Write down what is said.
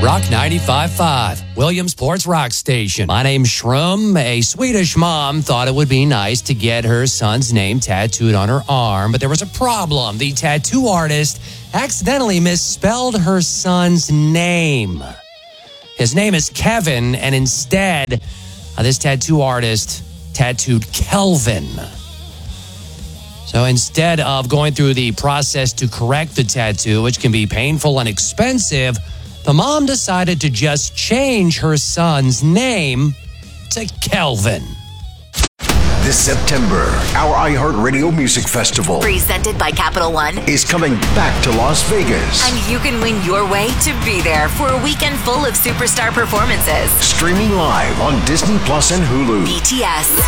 Rock 95.5, Williamsport's rock station. My name's Shroom. A Swedish mom thought it would be nice to get her son's name tattooed on her arm, but there was a problem. The tattoo artist accidentally misspelled her son's name. His name is Kevin, and instead, this tattoo artist tattooed Kelvin. So instead of going through the process to correct the tattoo, which can be painful and expensive, the mom decided to just change her son's name to Kelvin. This September, our iHeartRadio Music Festival, presented by Capital One, is coming back to Las Vegas. And you can win your way to be there for a weekend full of superstar performances. Streaming live on Disney Plus and Hulu. BTS.